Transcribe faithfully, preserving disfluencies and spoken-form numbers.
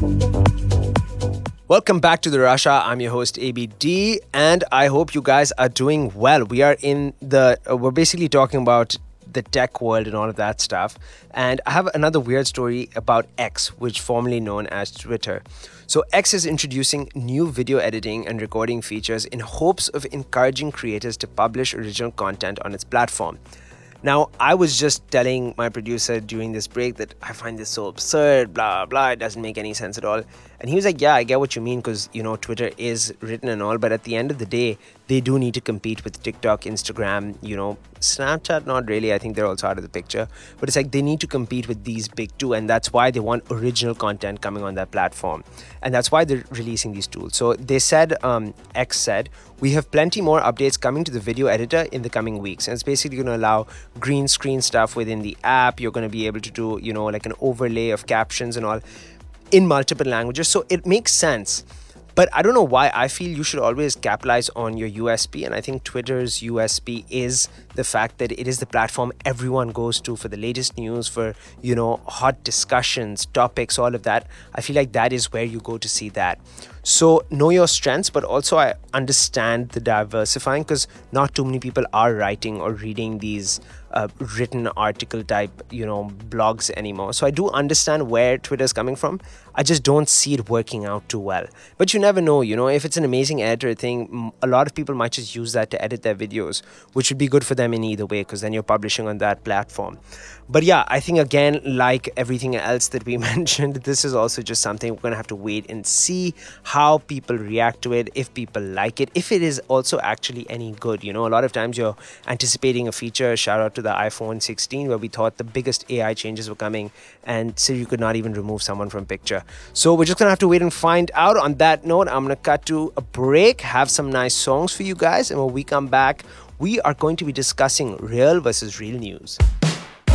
Welcome back to The Russia. I'm your host A B D, and I hope you guys are doing well. We are in the, uh, we're basically talking about the tech world and all of that stuff. And I have another weird story about X, which formerly known as Twitter. So X is introducing new video editing and recording features in hopes of encouraging creators to publish original content on its platform. Now, I was just telling my producer during this break that I find this so absurd, blah, blah, it doesn't make any sense at all. And he was like, yeah, I get what you mean because, you know, Twitter is written and all, but at the end of the day, they do need to compete with TikTok, Instagram, you know, Snapchat, not really. I think they're also out of the picture. But it's like they need to compete with these big two, and that's why they want original content coming on that platform. And that's why they're releasing these tools. So they said, um, X said, we have plenty more updates coming to the video editor in the coming weeks. And it's basically going to allow green screen stuff within the app. You're going to be able to do, you know, like an overlay of captions and all in multiple languages. So it makes sense. But I don't know why I feel you should always capitalize on your U S P. And I think Twitter's U S P is the fact that it is the platform everyone goes to for the latest news, for, you know, hot discussions, topics, all of that. I feel like that is where you go to see that. So know your strengths, but also I understand the diversifying because not too many people are writing or reading these uh, written article type, you know, blogs anymore. So I do understand where Twitter's coming from. I just don't see it working out too well. But you never know, you know, if it's an amazing editor thing, a lot of people might just use that to edit their videos, which would be good for them in either way because then you're publishing on that platform. But yeah, I think again, like everything else that we mentioned, this is also just something we're going to have to wait and see how people react to it, if people like it, if it is also actually any good. You know, a lot of times you're anticipating a feature, shout out to the iPhone sixteen, where we thought the biggest A I changes were coming and so you could not even remove someone from picture. So we're just going to have to wait and find out. On that note, I'm going to cut to a break, have some nice songs for you guys. And when we come back, we are going to be discussing real versus real news.